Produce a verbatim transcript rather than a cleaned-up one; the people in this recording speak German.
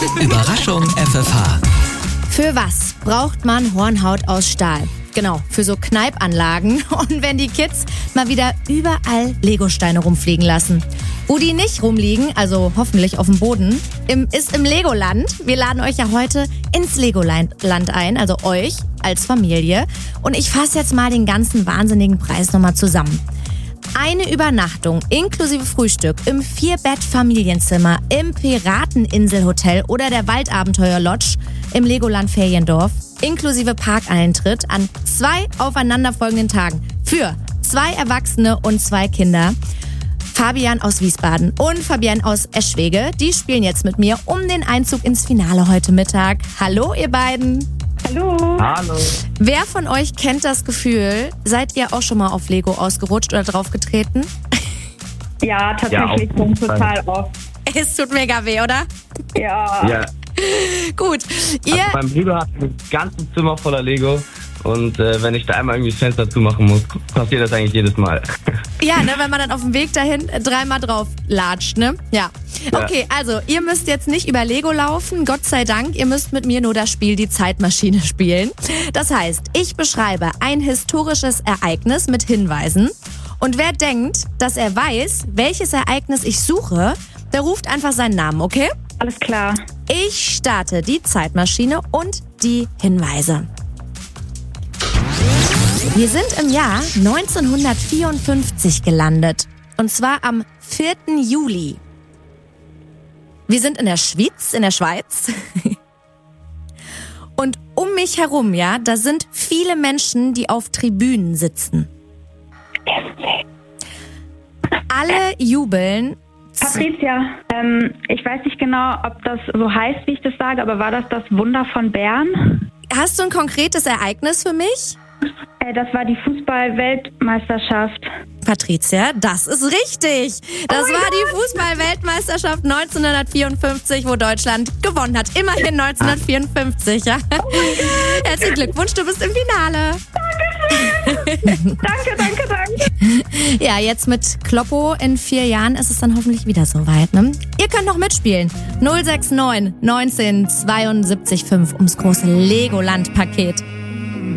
Überraschung F F H. Für was braucht man Hornhaut aus Stahl? Genau, für so Kneipanlagen und wenn die Kids mal wieder überall Legosteine rumfliegen lassen. Wo die nicht rumliegen, also hoffentlich auf dem Boden, im, ist im Legoland. Wir laden euch ja heute ins Legoland ein, also euch als Familie. Und ich fasse jetzt mal den ganzen wahnsinnigen Preis nochmal zusammen. Eine Übernachtung inklusive Frühstück im Vier-Bett-Familienzimmer im Pirateninselhotel oder der Waldabenteuer-Lodge im Legoland Feriendorf inklusive Parkeintritt an zwei aufeinanderfolgenden Tagen für zwei Erwachsene und zwei Kinder. Fabian aus Wiesbaden und Fabienne aus Eschwege, die spielen jetzt mit mir um den Einzug ins Finale heute Mittag. Hallo ihr beiden. Hallo. Hallo. Wer von euch kennt das Gefühl? Seid ihr auch schon mal auf Lego ausgerutscht oder draufgetreten? Ja, tatsächlich Ja, schon total oft. Es tut mega weh, oder? Ja. Ja, Gut. Ihr, also mein Bruder hat ein ganzes Zimmer voller Lego und äh, wenn ich da einmal irgendwie das Fenster zumachen muss, passiert das eigentlich jedes Mal. ja, ne, wenn man dann auf dem Weg dahin dreimal drauf latscht, ne? Ja. Ja. Okay, also ihr müsst jetzt nicht über Lego laufen, Gott sei Dank. Ihr müsst mit mir nur das Spiel Die Zeitmaschine spielen. Das heißt, ich beschreibe ein historisches Ereignis mit Hinweisen. Und wer denkt, dass er weiß, welches Ereignis ich suche, der ruft einfach seinen Namen, okay? Alles klar. Ich starte die Zeitmaschine und die Hinweise. Wir sind im Jahr neunzehnhundertvierundfünfzig gelandet. Und zwar am vierten Juli. Wir sind in der Schweiz, in der Schweiz. Und um mich herum, ja, da sind viele Menschen, die auf Tribünen sitzen. Alle jubeln. Patricia, ähm, ich weiß nicht genau, ob das so heißt, wie ich das sage, aber war das das Wunder von Bern? Hast du ein konkretes Ereignis für mich? Äh, das war die Fußball-Weltmeisterschaft. Patricia, das ist richtig. Das Oh mein war die Fußball-Weltmeisterschaft neunzehnhundertvierundfünfzig, wo Deutschland gewonnen hat. Immerhin neunzehnhundertvierundfünfzig, ja. Herzlichen Glückwunsch, du bist im Finale. Danke, danke, danke. Ja, jetzt mit Kloppo in vier Jahren ist es dann hoffentlich wieder soweit, ne? Ihr könnt noch mitspielen. null sechs neun neunzehn zweiundsiebzig fünf ums große Legoland-Paket.